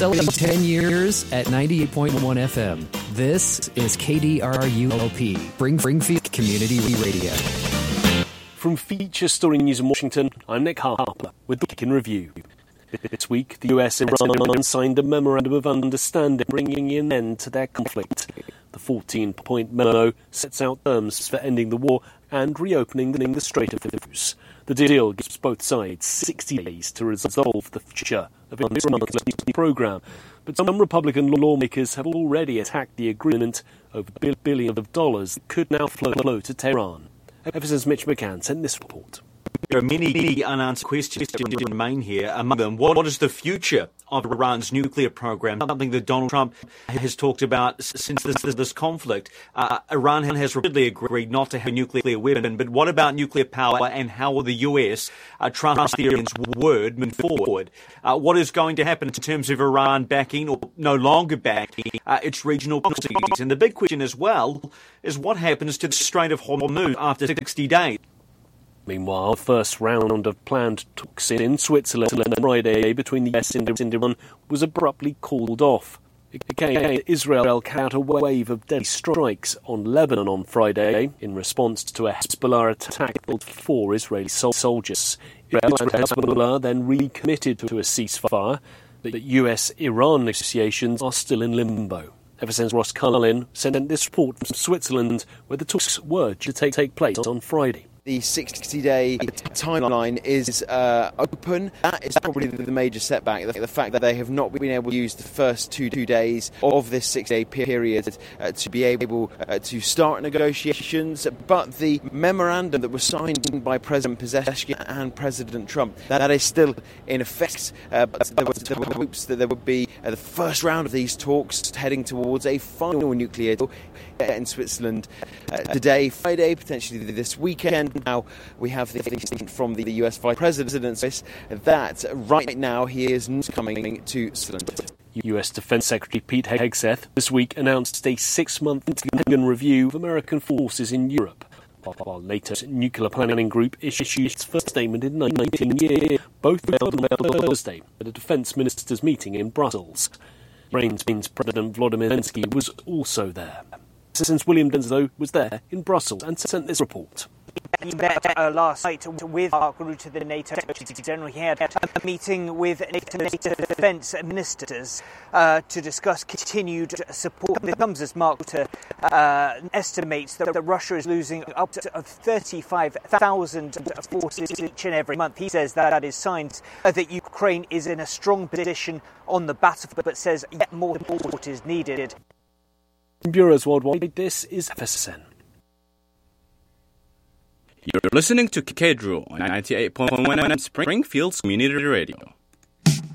Selling 10 years at 98.1 FM. This is KDRUOP, Springfield Community Radio. From Feature Story News in Washington, I'm Nick Harper with the Week in Review. This week, the US and Iran signed a memorandum of understanding bringing an end to their conflict. The 14-point memo sets out terms for ending the war and reopening the Strait of Hormuz. The deal gives both sides 60 days to resolve the future of Iran's nuclear program. But some Republican lawmakers have already attacked the agreement over billions of dollars that could now flow to Tehran. FSN's Mitch McCann sent this report. There are many unanswered questions to remain here. Among them, what is the future of Iran's nuclear program? Something that Donald Trump has talked about since this conflict. Iran has repeatedly agreed not to have a nuclear weapon, but what about nuclear power, and how will the US trust the Iran's word moving forward? What is going to happen in terms of Iran backing or no longer backing its regional policies? And the big question as well is what happens to the Strait of Hormuz after 60 days? Meanwhile, the first round of planned talks in Switzerland on Friday between the US and Iran was abruptly called off. Israel carried out a wave of deadly strikes on Lebanon on Friday in response to a Hezbollah attack that killed 4 Israeli soldiers. Israel and Hezbollah then recommitted to a ceasefire, but US-Iran negotiations are still in limbo. FSN's Ross Carlin sent this report from Switzerland, where the talks were to take place on Friday. The 60-day timeline is open. That is probably the major setback, the fact that they have not been able to use the first two days of this 6-day period to be able to start negotiations. But the memorandum that was signed by President Pezeshkian and President Trump, that is still in effect. But there were hopes that there would be the first round of these talks heading towards a final nuclear deal in Switzerland today, Friday, potentially this weekend. Now we have the statement from the US Vice President's office that right now he is not coming to Switzerland. US Defense Secretary Pete Hegseth this week announced a 6-month review of American forces in Europe, while NATO's nuclear planning group issued its first statement in 19 years, both held on Thursday at a defense ministers' meeting in Brussels. Ukraine's President Volodymyr Zelensky was also there. Since William Denslow was there in Brussels and sent this report. He met last night with Mark Rutte, the NATO Secretary General. He had a meeting with NATO defence ministers to discuss continued support. It comes as Mark Rutte estimates that Russia is losing up to 35,000 forces each and every month. He says that is signs that Ukraine is in a strong position on the battlefield, but says yet more support is needed. From bureaus worldwide, this is FSN. You're listening to KDRU on 98.1 Springfield's Community Radio.